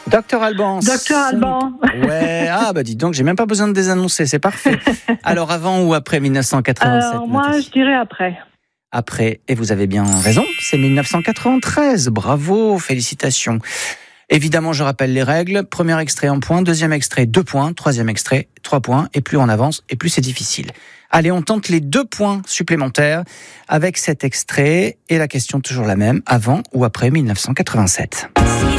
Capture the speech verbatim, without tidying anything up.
Docteur Alban. Docteur Alban. Ouais, ah bah dis donc, j'ai même pas besoin de désannoncer, c'est parfait. Alors avant ou après mille neuf cent quatre-vingt-sept? Alors moi, je dirais après. Après, et vous avez bien raison, c'est mille neuf cent quatre-vingt-treize. Bravo, félicitations. Évidemment, je rappelle les règles. Premier extrait, un point. Deuxième extrait, deux points. Troisième extrait, trois points. Et plus on avance, et plus c'est difficile. Allez, on tente les deux points supplémentaires avec cet extrait. Et la question toujours la même, avant ou après mille neuf cent quatre-vingt-sept?